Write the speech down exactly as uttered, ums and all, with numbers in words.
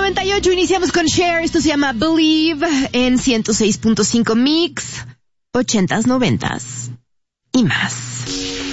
noventa y ocho, iniciamos con Cher. Esto se llama Believe en ciento seis punto cinco Mix, ochentas, noventas y más.